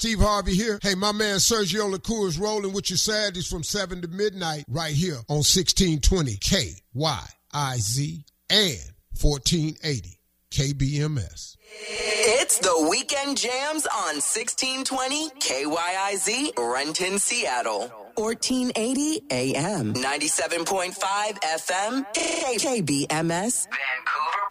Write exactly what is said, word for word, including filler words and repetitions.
Steve Harvey here. Hey, my man Sergio LaCour is rolling with you Saturdays from seven to midnight right here on sixteen twenty K Y I Z and fourteen eighty K B M S. It's the Weekend Jams on sixteen twenty K Y I Z, Renton, Seattle. fourteen eighty A M. ninety-seven point five F M, K B M S, Vancouver,